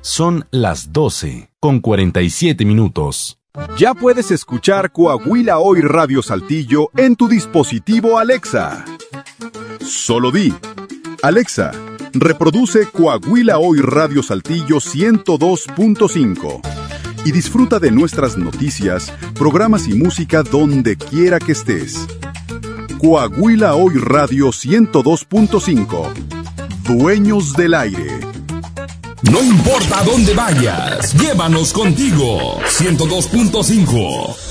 Son las 12:47. Ya puedes escuchar Coahuila Hoy Radio Saltillo en tu dispositivo Alexa. Solo di: Alexa, reproduce Coahuila Hoy Radio Saltillo 102.5 y disfruta de nuestras noticias, programas y música donde quiera que estés. Coahuila Hoy Radio 102.5. Dueños del aire. No importa dónde vayas, llévanos contigo. 102.5.